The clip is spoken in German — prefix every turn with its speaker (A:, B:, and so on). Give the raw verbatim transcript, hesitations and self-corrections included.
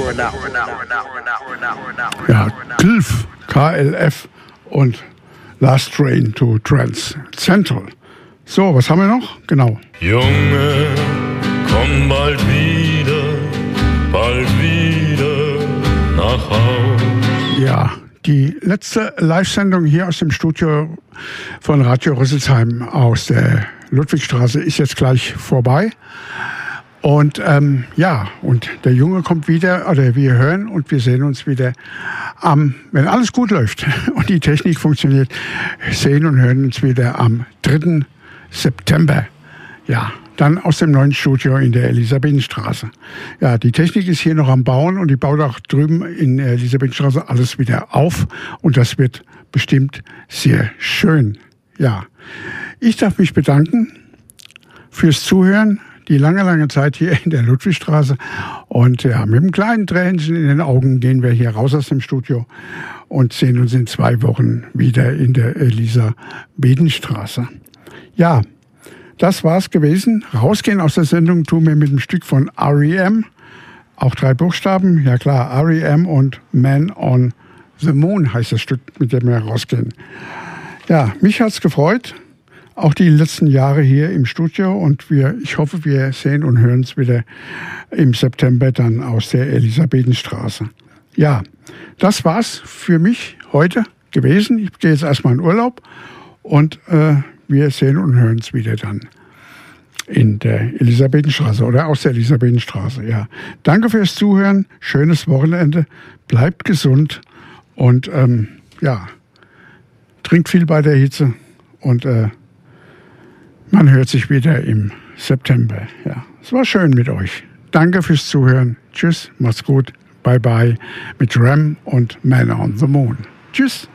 A: Ja, Klf, K L F und Last Train to Trans Central. So, was haben wir noch? Genau.
B: Junge, komm bald wieder, bald wieder nach Haus.
A: Ja, die letzte Live-Sendung hier aus dem Studio von Radio Rüsselsheim aus der Ludwigstraße ist jetzt gleich vorbei. Und ähm, ja, und der Junge kommt wieder, oder wir hören und wir sehen uns wieder am, wenn alles gut läuft und die Technik funktioniert, sehen und hören uns wieder am dritten September. Ja, dann aus dem neuen Studio in der Elisabethenstraße. Ja, die Technik ist hier noch am Bauen und die baut auch drüben in der Elisabethenstraße alles wieder auf und das wird bestimmt sehr schön. Ja, ich darf mich bedanken fürs Zuhören. Die lange, lange Zeit hier in der Ludwigstraße. Und ja, mit einem kleinen Tränchen in den Augen gehen wir hier raus aus dem Studio und sehen uns in zwei Wochen wieder in der Elisabethenstraße. Ja, das war's gewesen. Rausgehen aus der Sendung tun wir mit einem Stück von R E M. Auch drei Buchstaben. Ja klar, R E M und Man on the Moon heißt das Stück, mit dem wir rausgehen. Ja, mich hat's gefreut. Auch die letzten Jahre hier im Studio und wir, ich hoffe, wir sehen und hören uns wieder im September dann aus der Elisabethenstraße. Ja, das war's für mich heute gewesen. Ich gehe jetzt erstmal in Urlaub und äh, wir sehen und hören uns wieder dann in der Elisabethenstraße oder aus der Elisabethenstraße. Ja, danke fürs Zuhören, schönes Wochenende, bleibt gesund und ähm, ja, trinkt viel bei der Hitze und äh, man hört sich wieder im September. Ja, es war schön mit euch. Danke fürs Zuhören. Tschüss, macht's gut. Bye bye mit Ram und Man on the Moon. Tschüss.